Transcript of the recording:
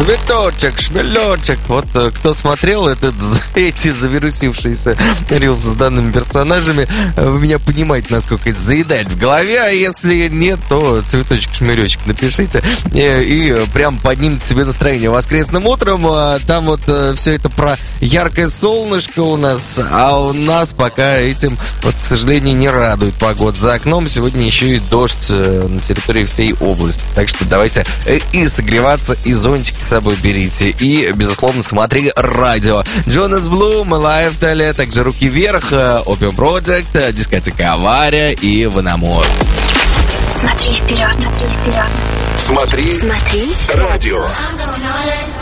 Цветочек, шмелечек. Вот кто смотрел эти завирусившиеся рилсы с данными персонажами, вы меня понимаете, насколько это заедает в голове. А если нет, то цветочек, шмелечек напишите и прям поднимите себе настроение воскресным утром. Там вот все это про яркое солнышко у нас, а у нас пока этим, вот, к сожалению, не радует погода за окном. Сегодня еще и дождь на территории всей области. Так что давайте и согреваться, и зонтики с собой берите. И, безусловно, смотри радио. Джонас Блум, Лайв Тале, также Руки Вверх, Opium Project, дискотека Авария и Ванамор. Смотри вперед, смотри вперед. Смотри радио.